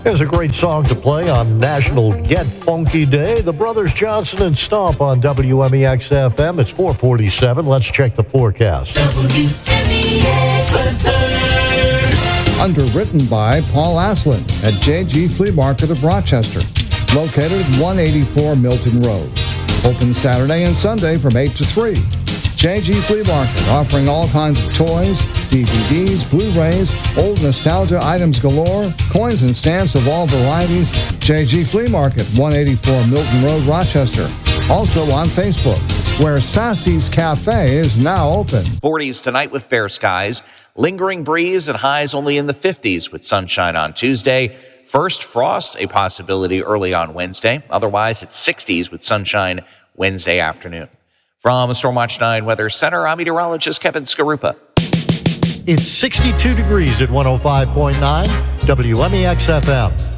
Here's a great song to play on National Get Funky Day. The Brothers Johnson and Stomp on WMEX FM. It's 4:47. Let's check the forecast. Underwritten by Paul Aslan at JG Flea Market of Rochester, located at 184 Milton Road. Open Saturday and Sunday from 8 to 3. JG Flea Market, offering all kinds of toys, DVDs, Blu-rays, old nostalgia items galore, coins and stamps of all varieties. JG Flea Market, 184 Milton Road, Rochester. Also on Facebook, where Sassy's Cafe is now open. 40s tonight with fair skies. Lingering breeze and highs only in the 50s with sunshine on Tuesday. First frost, a possibility early on Wednesday. Otherwise, it's 60s with sunshine Wednesday afternoon. From Stormwatch 9 Weather Center, I'm meteorologist Kevin Skarupa. It's 62 degrees at 105.9 WMEX FM.